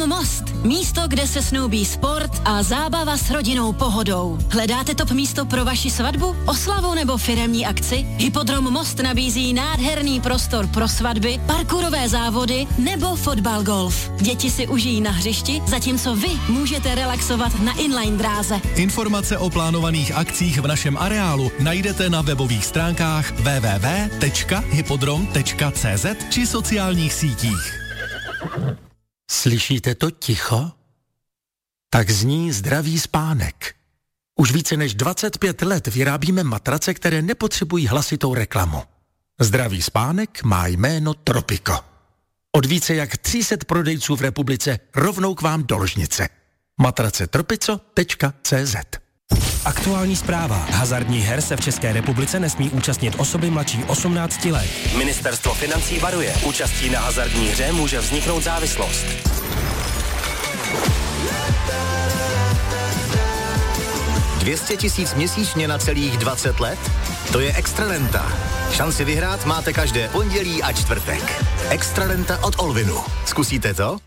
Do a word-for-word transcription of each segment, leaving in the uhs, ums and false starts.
Hypodrom Most. Místo, kde se snoubí sport a zábava s rodinnou pohodou. Hledáte top místo pro vaši svatbu, oslavu nebo firemní akci? Hypodrom Most nabízí nádherný prostor pro svatby, parkourové závody nebo fotbal golf. Děti si užijí na hřišti, zatímco vy můžete relaxovat na inline dráze. Informace o plánovaných akcích v našem areálu najdete na webových stránkách w w w tečka hypodrom tečka c z či sociálních sítích. Slyšíte to ticho? Tak zní zdravý spánek. Už více než dvacet pět let vyrábíme matrace, které nepotřebují hlasitou reklamu. Zdravý spánek má jméno Tropico. Od více jak tři sta prodejců v republice rovnou k vám do ložnice. matrace tropico tečka c z. Aktuální zpráva. Hazardních her se v České republice nesmí účastnit osoby mladší osmnácti let. Ministerstvo financí varuje. Účastí na hazardní hře může vzniknout závislost. dvě stě tisíc měsíčně na celých dvacet let? To je Extrarenta. Šanci vyhrát máte každé pondělí a čtvrtek. Extrarenta od Olvinu. Zkusíte to?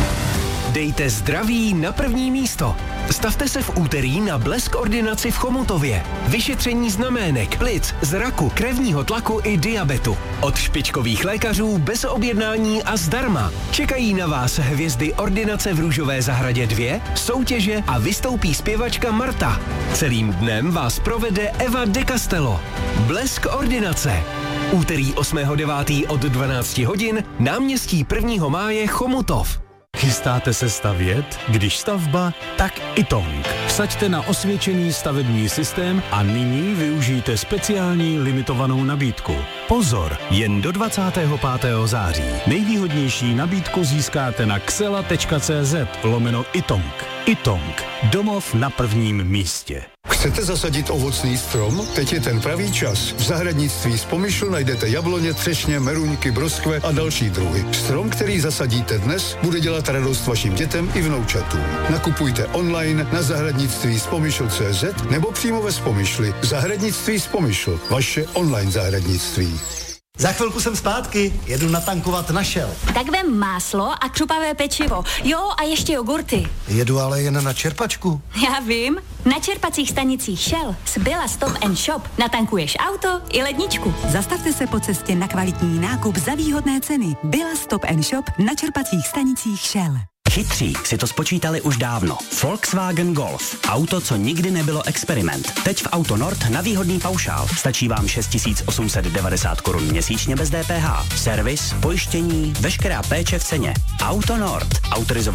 Dejte zdraví na první místo. Stavte se v úterý na Blesk ordinaci v Chomutově. Vyšetření znamének, plic, zraku, krevního tlaku i diabetu. Od špičkových lékařů bez objednání a zdarma. Čekají na vás hvězdy ordinace v Růžové zahradě dvě, soutěže a vystoupí zpěvačka Marta. Celým dnem vás provede Eva de Castello. Blesk ordinace. Úterý osmého devátého od dvanácti hodin, náměstí prvního máje Chomutov. Chystáte se stavět? Když stavba, tak Itong. Vsaďte na osvědčený stavební systém a nyní využijte speciální limitovanou nabídku. Pozor, jen do dvacátého pátého září. Nejvýhodnější nabídku získáte na xela tečka c z lomeno Itong. Itong. Domov na prvním místě. Chcete zasadit ovocný strom? Teď je ten pravý čas. V zahradnictví Spomyšl najdete jabloně, třešně, meruňky, broskve a další druhy. Strom, který zasadíte dnes, bude dělat radost vašim dětem i vnoučatům. Nakupujte online na zahradnictví spomyšl tečka c z nebo přímo ve Spomyšli. Zahradnictví Spomyšl. Vaše online zahradnictví. Za chvilku jsem zpátky, jedu natankovat na Shell. Tak vem máslo a křupavé pečivo. Jo, a ještě jogurty. Jedu ale jen na čerpačku. Já vím. Na čerpacích stanicích Shell z Billa Stop and Shop natankuješ auto i ledničku. Zastavte se po cestě na kvalitní nákup za výhodné ceny. Billa Stop and Shop na čerpacích stanicích Shell. Chytří si to spočítali už dávno. Volkswagen Golf. Auto, co nikdy nebylo experiment. Teď v Auto Nord na výhodný paušál. Stačí vám šest tisíc osm set devadesát korun měsíčně bez D P H. Servis, pojištění, veškerá péče v ceně. Auto Nord. Autorizovaný